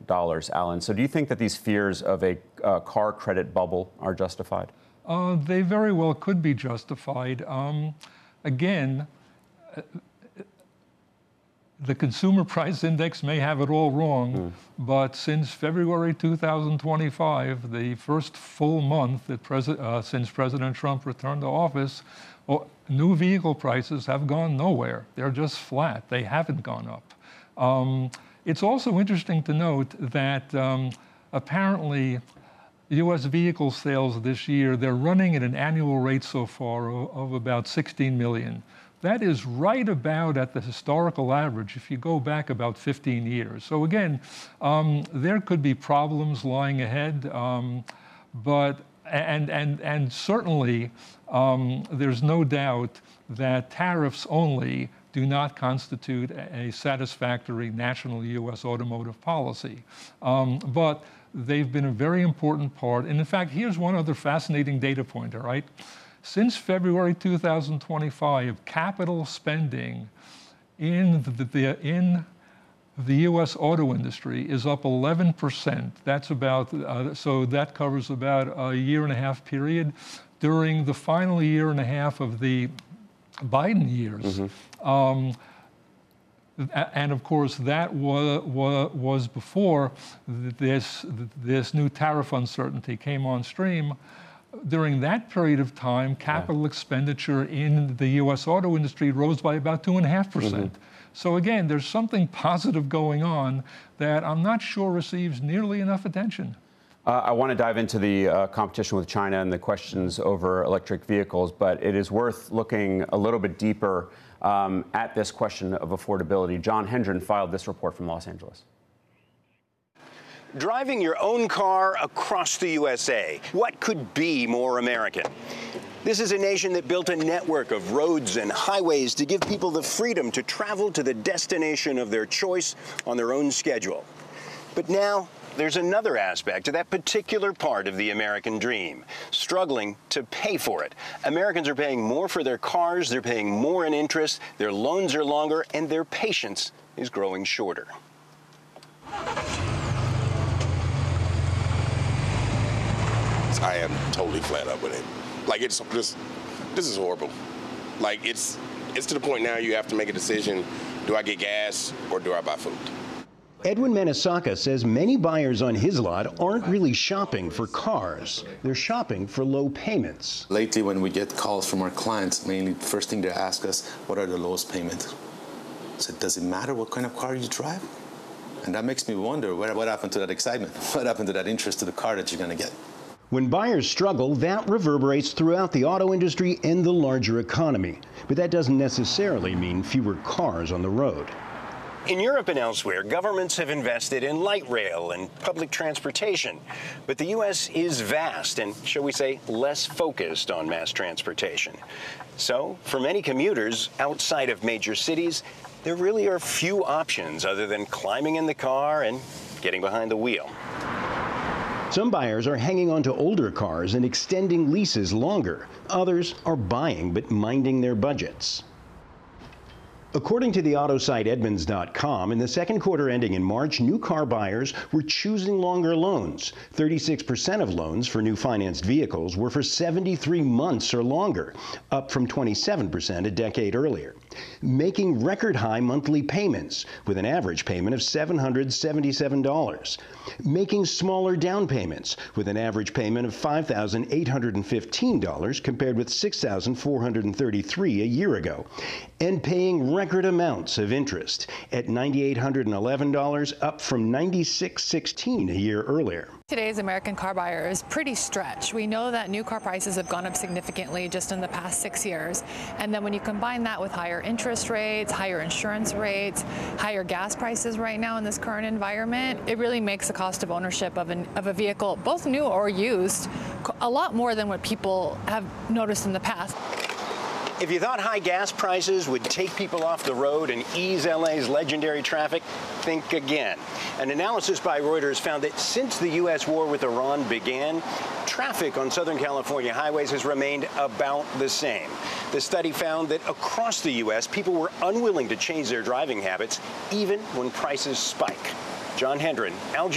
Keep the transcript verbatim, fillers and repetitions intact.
dollars, Alan. So do you think that these fears of a uh, car credit bubble are justified? Uh, they very well could be justified. Um, again, uh, the Consumer Price Index may have it all wrong, mm. but since February two thousand twenty-five, the first full month that Presi- uh, since President Trump returned to office, well, new vehicle prices have gone nowhere. They're just flat. They haven't gone up. Um, it's also interesting to note that um, apparently U S vehicle sales this year, they're running at an annual rate so far of, of about sixteen million. That is right about at the historical average if you go back about fifteen years. So again, um, there could be problems lying ahead, um, but and and and certainly um, there's no doubt that tariffs only do not constitute a satisfactory national U S automotive policy. Um, but they've been a very important part. And in fact, here's one other fascinating data point, all right? Since February two thousand twenty-five, capital spending in the, the, in the U S auto industry is up eleven percent. That's about, uh, so that covers about a year and a half period. During the final year and a half of the Biden years, mm-hmm. um, and of course, that was, was before this, this new tariff uncertainty came on stream. During that period of time, capital yeah. expenditure in the U S auto industry rose by about two and a half percent. So again, there's something positive going on that I'm not sure receives nearly enough attention. Uh, I want to dive into the uh, competition with China and the questions over electric vehicles, but it is worth looking a little bit deeper um, at this question of affordability. John Hendren filed this report from Los Angeles. Driving your own car across the U S A. What could be more American? This is a nation that built a network of roads and highways to give people the freedom to travel to the destination of their choice on their own schedule. But now, there's another aspect to that particular part of the American dream, struggling to pay for it. Americans are paying more for their cars, they're paying more in interest, their loans are longer, and their patience is growing shorter. I am totally flat up with it. Like, it's just, this is horrible. Like, it's, it's to the point now you have to make a decision. Do I get gas or do I buy food? Edwin Manisaka says many buyers on his lot aren't really shopping for cars. They're shopping for low payments. Lately, when we get calls from our clients, mainly the first thing they ask us, what are the lowest payments? I said, does it matter what kind of car you drive? And that makes me wonder, what, what happened to that excitement? What happened to that interest to the car that you're going to get? When buyers struggle, that reverberates throughout the auto industry and the larger economy. But that doesn't necessarily mean fewer cars on the road. In Europe and elsewhere, governments have invested in light rail and public transportation. But the U S is vast and, shall we say, less focused on mass transportation. So, for many commuters outside of major cities, there really are few options other than climbing in the car and getting behind the wheel. Some buyers are hanging on to older cars and extending leases longer. Others are buying but minding their budgets. According to the auto site Edmunds dot com, in the second quarter ending in March, new car buyers were choosing longer loans. thirty-six percent of loans for new financed vehicles were for seventy-three months or longer, up from twenty-seven percent a decade earlier. Making record high monthly payments with an average payment of seven hundred seventy-seven dollars. Making smaller down payments with an average payment of five thousand eight hundred fifteen dollars compared with six thousand four hundred thirty-three dollars a year ago. And paying record amounts of interest at nine thousand eight hundred eleven dollars, up from nine thousand six hundred sixteen dollars a year earlier. Today's American car buyer is pretty stretched. We know that new car prices have gone up significantly just in the past six years. And then when you combine that with higher interest rates, higher insurance rates, higher gas prices right now in this current environment, it really makes the cost of ownership of, an, of a vehicle, both new or used, a lot more than what people have noticed in the past. If you thought high gas prices would take people off the road and ease L A's legendary traffic, think again. An analysis by Reuters found that since the U S war with Iran began, traffic on Southern California highways has remained about the same. The study found that across the U S, people were unwilling to change their driving habits, even when prices spike. John Hendren, Al Jazeera.